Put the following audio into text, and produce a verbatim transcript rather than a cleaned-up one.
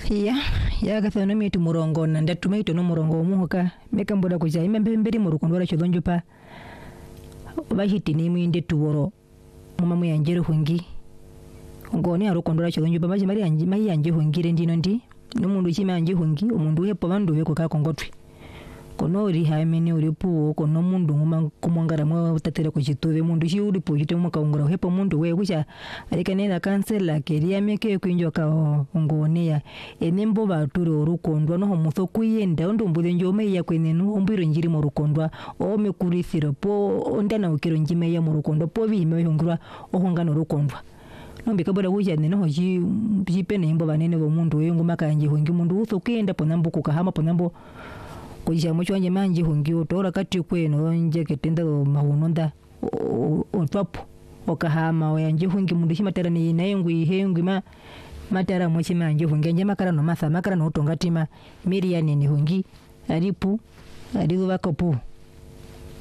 ya ya gathano mitu murongo na ndatumaito no murongo muhoka mekamboda kuja imbe mberi mu rukondo rachozonjo pa bahiti ni mwinde tuworo mama muyanjere hungi ngone arukondo rachozonjo pa maji mari anje mai yanje hungire ndino ndi n'umundu chima yanje hungi umundu hepo bandu beko ka kongotwe kono uri haimene uri puo kono mundu nguma kumongara mwa tatere ko chituve mundu chi uri po chite mu kaungura hepo mundu we kucha arikanena kansela keria meke kwinjo ka ngone ya enembo baturo rukondwa no homutho kuyenda ndo mbude njome ya kwenenu ombiro njiri mu rukondwa o mekurithiro po ondana ukiro njime ya mu rukondwa po bime yongura ohongana rukondwa nombe kabora kuja neno hoji jipene imbo banene bo mundu we nguma kanje hungi mundu utho kuyenda ponambo kukahama ponambo kujya mucho wanje manje hungi utora kati kweno nje ketenda mahunonda otwapo okahama wanje hungi mundu chimatera ni nayengu ihengwi ma matara mochi manje hungi nje makara no matha makara no utongatima miriani ni hungi aripu arizo bakopu